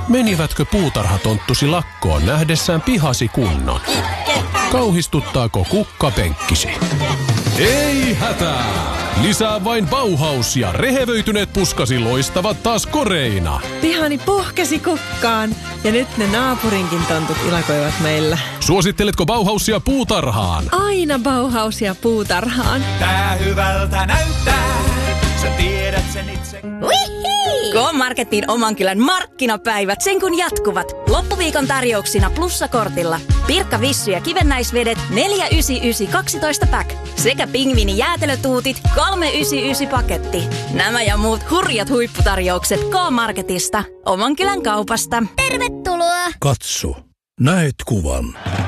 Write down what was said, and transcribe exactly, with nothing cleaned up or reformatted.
Menivätkö puutarhatonttusi lakkoon nähdessään pihasi kunnon? Kauhistuttaako kukkapenkkisi? Ei hätää! Lisää vain Bauhaus ja rehevöityneet puskasi loistavat taas koreina. Pihani puhkesi kukkaan ja nyt ne naapurinkin tontut ilakoivat meillä. Suositteletko Bauhausia puutarhaan? Aina Bauhausia puutarhaan. Tää hyvältä näyttää, sä tiedät sen itse. K-Marketin oman kylän markkinapäivät sen kun jatkuvat. Loppuviikon tarjouksina plussakortilla. Pirkka Vissy ja kivennäisvedet neljä yhdeksänkymmentäyhdeksän kaksitoista pack. Sekä pingviini jäätelötuutit kolme yhdeksänkymmentäyhdeksän paketti. Nämä ja muut hurjat huipputarjoukset K-Marketista. Oman kylän kaupasta. Tervetuloa! Katso, näet kuvan.